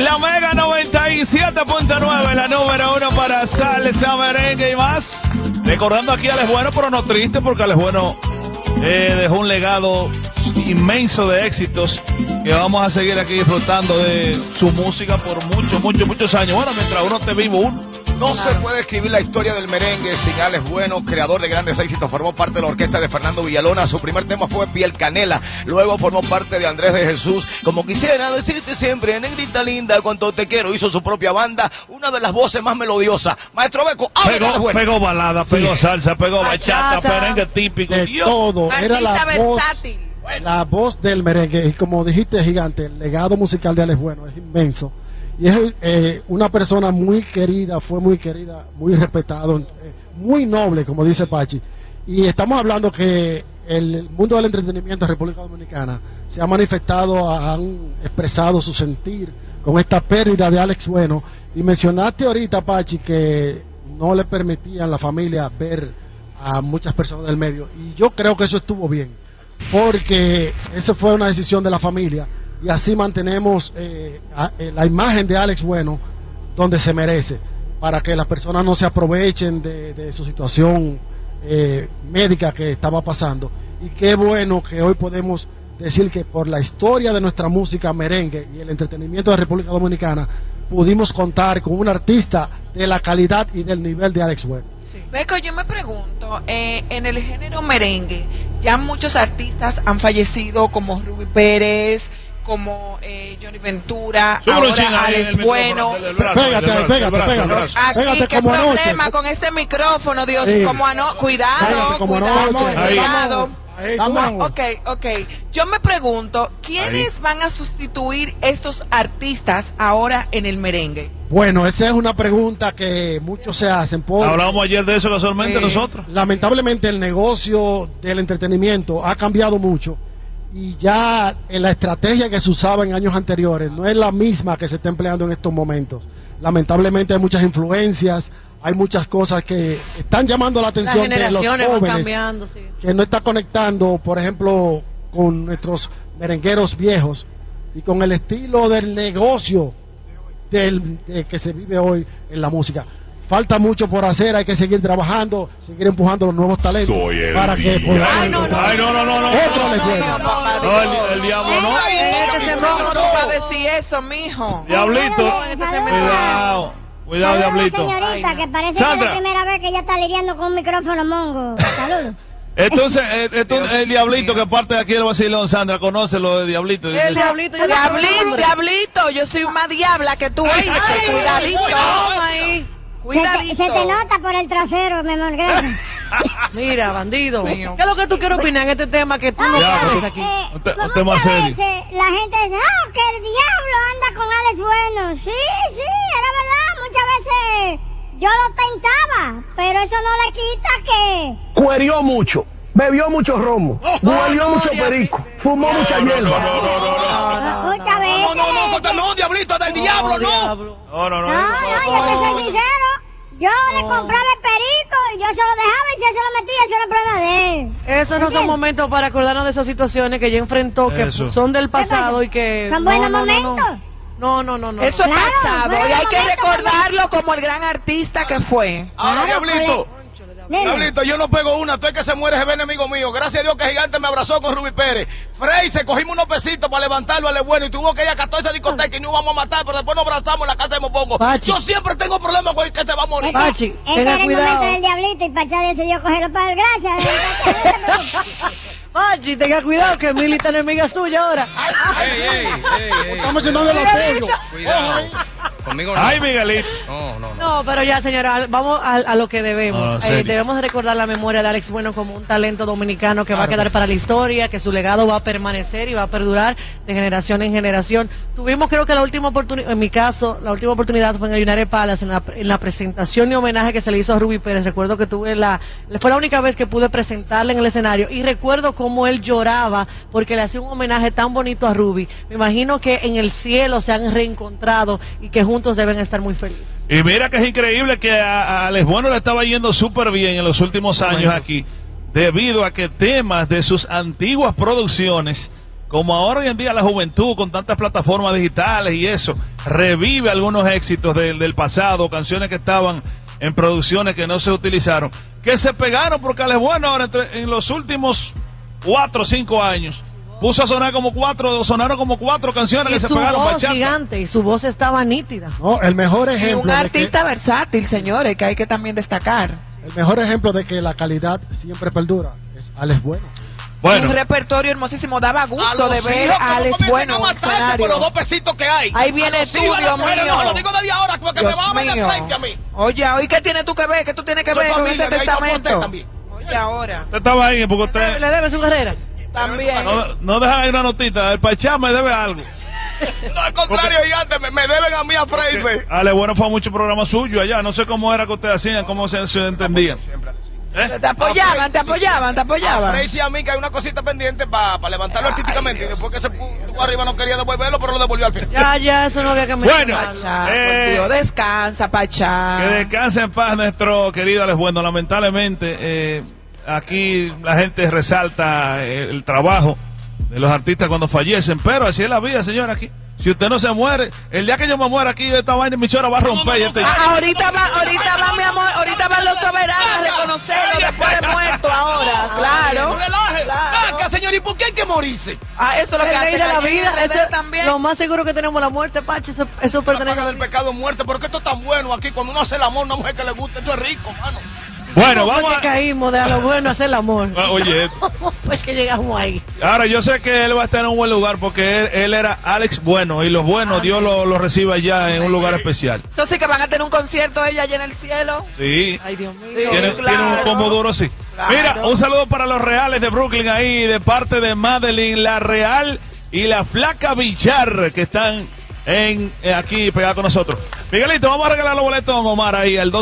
La Mega 97.9, la número 1 para salsa, merengue y más. Recordando aquí a Alex Bueno, pero no triste, porque Alex Bueno dejó un legado inmenso de éxitos que vamos a seguir aquí disfrutando de su música por muchos años. Bueno, mientras uno esté vivo, uno. No se puede escribir la historia del merengue sin Alex Bueno, creador de grandes éxitos. Formó parte de la orquesta de Fernando Villalona. Su primer tema fue Piel Canela. Luego formó parte de Andrés de Jesús. Como quisiera decirte siempre, negrita linda, cuánto te quiero. Hizo su propia banda, una de las voces más melodiosas. Maestro Beco, pegó balada, pegó salsa, pegó bachata, merengue típico. Todo. Era la voz del merengue. Y como dijiste, Gigante, el legado musical de Alex Bueno es inmenso. Y es una persona muy querida, fue muy querida, muy respetado, muy noble, como dice Pachi. Y estamos hablando que el mundo del entretenimiento en República Dominicana se ha manifestado, han expresado su sentir con esta pérdida de Alex Bueno. Y mencionaste ahorita, Pachi, que no le permitían la familia ver a muchas personas del medio. Y yo creo que eso estuvo bien, porque esa fue una decisión de la familia. Y así mantenemos la imagen de Alex Bueno donde se merece, para que las personas no se aprovechen de su situación médica que estaba pasando. Y qué bueno que hoy podemos decir que por la historia de nuestra música merengue y el entretenimiento de República Dominicana pudimos contar con un artista de la calidad y del nivel de Alex Bueno. Sí. Beco, yo me pregunto, en el género merengue ya muchos artistas han fallecido, como Ruby Pérez, como Johnny Ventura, ahora Alex Bueno. Pégate. Aquí, ¿qué problema con este micrófono, Dios? Sí. Cuidado. Ok. Yo me pregunto, ¿quiénes van a sustituir estos artistas ahora en el merengue? Bueno, esa es una pregunta que muchos se hacen. Hablábamos ayer de eso casualmente nosotros. Lamentablemente el negocio del entretenimiento ha cambiado mucho. Y ya la estrategia que se usaba en años anteriores no es la misma que se está empleando en estos momentos. Lamentablemente hay muchas influencias, hay muchas cosas que están llamando la atención de los jóvenes, que no está conectando, por ejemplo, con nuestros merengueros viejos y con el estilo del negocio que se vive hoy en la música. Falta mucho por hacer, hay que seguir trabajando, seguir empujando los nuevos talentos para que podamos. El diablo no. ¿Cómo tú vas a decir eso, mijo? Diablito. Cuidado, Diablito. Señorita, que parece que es la primera vez que ella está lidiando con un micrófono mongo. Saludos. Entonces, el Diablito, que parte de aquí del vacilón, Sandra, conoce lo de Diablito. El Diablito, yo soy más diabla que tú. Cuidadito. Cuidadito. Se te nota por el trasero, mi amor, gracias. Mira, bandido, ¿qué es lo que tú quieres opinar en este tema que tú no sabes aquí? Muchas veces la gente dice, que el diablo anda con Alex Bueno. Sí, era verdad, muchas veces yo lo tentaba, pero eso no le quita que... Cuerió mucho, bebió mucho romo, huelió mucho perico, fumó mucha hierba. Muchas veces... No, Diablito, del diablo, no. No, yo te soy sincero. Yo le compraba el perico y yo se lo dejaba, y si él se lo metía, eso era problema de él. Esos no son momentos para acordarnos de esas situaciones que ya enfrentó, que son del pasado y que... Son buenos momentos. No. Eso es pasado y hay que recordarlo como el gran artista que fue. Ahora, Diablito, yo no pego una, tú es que se muere, se ve enemigo mío. Gracias a Dios que Gigante me abrazó con Ruby Pérez. Frey, se cogimos unos pesitos para levantarlo, Ale Bueno, y tuvo que ir a 14 discotecas y no íbamos a matar, pero después nos abrazamos en la casa de Mopongo. Yo siempre tengo problemas con el que se va a morir. Pachi, este era el momento del Diablito y Pachá decidió cogerlo para el gracias. Pachi, tenga cuidado que Mili está enemiga suya ahora. Estamos llenando los pollos. Conmigo no. Ay, Miguelito. No, pero ya, señora, vamos a lo que debemos. Debemos recordar la memoria de Alex Bueno como un talento dominicano que va a quedar para la historia, que su legado va a permanecer y va a perdurar de generación en generación. Tuvimos, creo que la última oportunidad, en mi caso, la última oportunidad fue en el United Palace, en la presentación y homenaje que se le hizo a Ruby Pérez. Recuerdo que fue la única vez que pude presentarle en el escenario y recuerdo cómo él lloraba porque le hacía un homenaje tan bonito a Ruby. Me imagino que en el cielo se han reencontrado y que juntos deben estar muy felices. Y mira que es increíble que a Alex Bueno le estaba yendo súper bien en los últimos años aquí, debido a que temas de sus antiguas producciones, como ahora hoy en día la juventud con tantas plataformas digitales y eso, revive algunos éxitos del pasado, canciones que estaban en producciones que no se utilizaron, que se pegaron porque Alex Bueno ahora en los últimos 4 o 5 años puso a sonar sonaron como 4 canciones que se pegaron. Y su voz gigante, y su voz estaba nítida. No, el mejor ejemplo. Y un artista versátil, señores, que hay que también destacar. El mejor ejemplo de que la calidad siempre perdura es Alex Bueno. Un repertorio hermosísimo, daba gusto de ver a Alex Bueno en un escenario. Por los 2 pesitos que hay. Ahí viene tú, Dios mío. No, lo digo desde ahora porque me va a venir frente a mí. Oye, ¿qué tienes tú que ver? ¿Qué tú tienes que ver con ese testamento? Oye, ahora. Usted estaba ahí porque usted... ¿Le debe su carrera? También. No deja ahí una notita, el Pachá me debe algo. No, al contrario, gigante, me deben a mí a Freise. Ale Bueno fue a muchos programas suyos allá, no sé cómo era que ustedes hacían, cómo se entendían. Te apoyaban. A Freise y a mí que hay una cosita pendiente para levantarlo artísticamente. Y después que se puso arriba no quería devolverlo, pero lo devolvió al final. Ya, eso no había que meter. Bueno, Pachá, por Dios, descansa, Pachá. Que descanse en paz nuestro querido Alex Bueno. Lamentablemente, aquí la gente resalta el trabajo de los artistas cuando fallecen, pero así es la vida, señor, aquí. Si usted no se muere, el día que yo me muera aquí, esta vaina en mi chora va a romper. Ahorita va, mi amor, ahorita van los soberanos a reconocerlo después de muerto ahora. Claro. Acá, señor, ¿y por qué hay que morirse? Eso es lo que hace la vida. Eso también. Lo más seguro que tenemos la muerte, Pachi. Eso pertenece al pecado muerte. ¿Por qué esto es tan bueno aquí? Cuando uno hace el amor a una mujer que le gusta, esto es rico, mano. Bueno, vamos a... caímos de a lo bueno hacer el amor. Oye, pues que llegamos ahí. Ahora, yo sé que él va a estar en un buen lugar porque él era Alex Bueno y los buenos Dios lo reciba allá en un lugar especial. Eso sí que van a tener un concierto ella allá en el cielo. Sí. Ay, Dios mío. Tiene un combo duro, sí. Claro. Mira, un saludo para los Reales de Brooklyn ahí, de parte de Madeline, la Real y la Flaca Villar, que están aquí pegados con nosotros. Miguelito, vamos a regalar los boletos a Omar ahí, al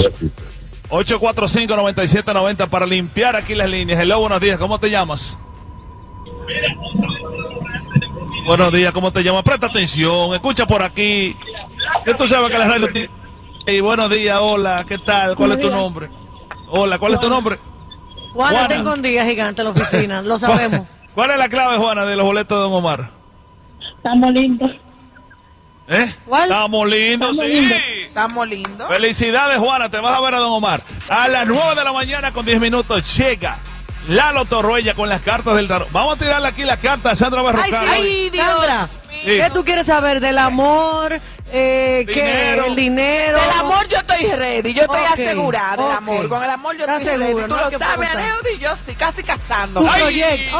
212-845-9790 para limpiar aquí las líneas. Hello, buenos días, ¿cómo te llamas? Buenos días, ¿cómo te llamas? Presta atención, escucha por aquí. ¿Qué tú sabes que la radio tiene? Hey, buenos días, hola, ¿qué tal? ¿Cuál es tu nombre? Hola, ¿cuál es tu nombre? Juana, te escondía gigante en la oficina, lo sabemos. ¿Cuál es la clave, Juana, de los boletos de Don Omar? Estamos lindos. ¿Cuál? Estamos lindos, sí. Estamos lindos. Felicidades, Juana, te vas a ver a Don Omar. A las 9 de la mañana con 10 minutos llega Lalo Torruella con las cartas del tarot. Vamos a tirarle aquí la carta a Sandra Berrocal. Ay, Dios. Sandra, ¿qué tú quieres saber del amor? El dinero. Del amor yo estoy ready, yo estoy asegurada del amor. Con el amor yo estoy segura. Tú lo sabes, Aneudi, yo sí, casi casando. Tu proyecto.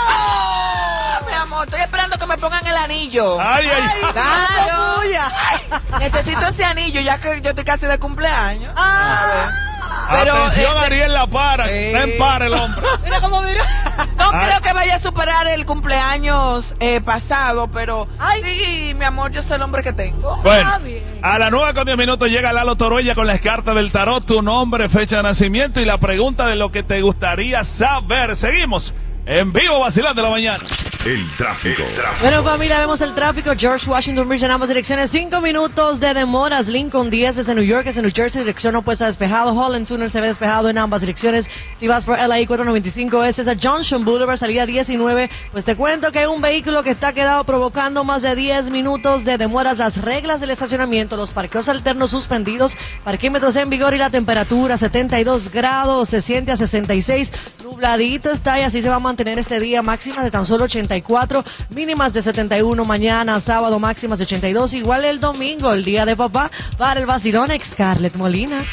Mi amor, estoy esperando que me pongan el anillo. Ay. Claro. Necesito ese anillo ya que yo estoy casi de cumpleaños. Pero, atención, Ariel La Para, está en par el hombre. Mira cómo mira. No creo que vaya a superar el cumpleaños pasado, pero sí, mi amor, yo soy el hombre que tengo. Bueno, a las 9 con 10 minutos llega Lalo Torruella con las cartas del tarot, tu nombre, fecha de nacimiento y la pregunta de lo que te gustaría saber. Seguimos en vivo, vacilando de la mañana. El tráfico. Bueno, familia, vemos el tráfico. George Washington Bridge en ambas direcciones. 5 minutos de demoras. Lincoln 10 es en New York, es en New Jersey. Dirección opuesta despejado. Holland Sooner se ve despejado en ambas direcciones. Si vas por LA 495 es a Junction Boulevard, salida 19. Pues te cuento que hay un vehículo que está quedado provocando más de 10 minutos de demoras. Las reglas del estacionamiento, los parqueos alternos suspendidos, parquímetros en vigor y la temperatura 72 grados. Se siente a 66. Nubladito está y así se va a mantener este día. Máximas de tan solo 84, mínimas de 71 mañana, sábado máximas de 82, igual el domingo, el día de papá, para el vacilón Scarlett Molina.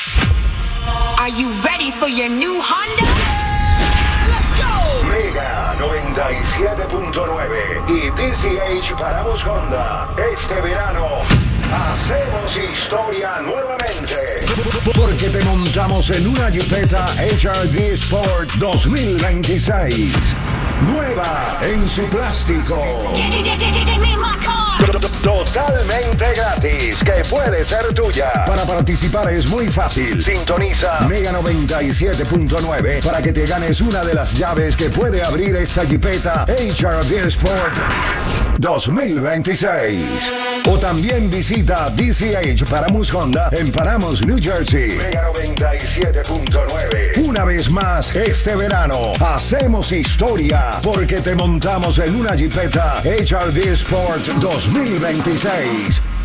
Are you ready for your new Honda? Let's go. Mega 97.9 y DCH Paramos Honda. Este verano hacemos historia nuevamente. Porque te montamos en una Jeepeta HRV Sport 2026. Nueva en su plástico. Totalmente gratis, que puede ser tuya. Para participar es muy fácil. Sintoniza Mega 97.9 para que te ganes una de las llaves que puede abrir esta Jeepeta HRV Sport 2026. O también visita DCH Paramus Honda en Paramus, New Jersey. Mega 97.9. Una vez más, este verano, hacemos historia porque te montamos en una Jeepeta HRV Sport 2026.